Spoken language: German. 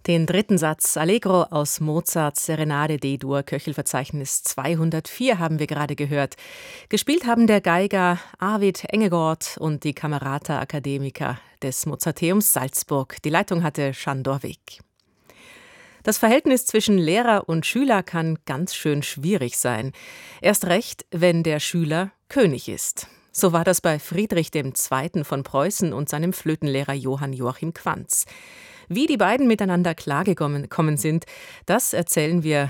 Den dritten Satz Allegro aus Mozarts Serenade D-Dur, Köchelverzeichnis 204, haben wir gerade gehört. Gespielt haben der Geiger Arvid Engegård und die Camerata Academica des Mozarteums Salzburg. Die Leitung hatte Sándor Vik. Das Verhältnis zwischen Lehrer und Schüler kann ganz schön schwierig sein. Erst recht, wenn der Schüler König ist. So war das bei Friedrich II. Von Preußen und seinem Flötenlehrer Johann Joachim Quanz. Wie die beiden miteinander klargekommen sind, das erzählen wir